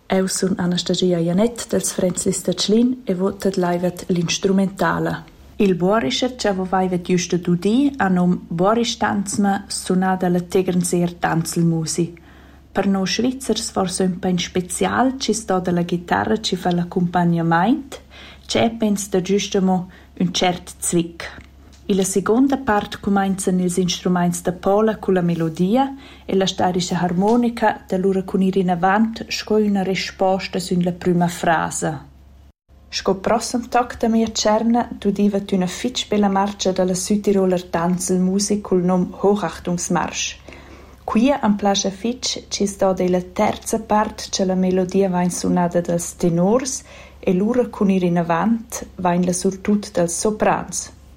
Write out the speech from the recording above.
Eu sun Anastasia Janet dels Frenzlis Tachlin e votat laivet l'instrumentala. Il Borischer c'avo vaivet giusto d'udi a nom Boris Tanzma sunada la Tegernseer Tanzelmusi. Per noi Schweizers forse un pen special ci sta della chitarra ci fa l'accompagnament, c'è pens da giustamo un cert zwick. In la seconda part cominciano ils instruments da pola con la melodia e la starische harmonica da lura cunir in avant sco una risposta sulla prima frase. Sco prossem toc da mia cerna du divat una fitch bella marcia dalla Südtiroler Tanzelmusik col nom Hochachtungsmarsch. Qui am plascia fitch ci sta della terza part c'è la melodia va in suonata dels tenors e lura cunir in avant va in la surtut dels soprans.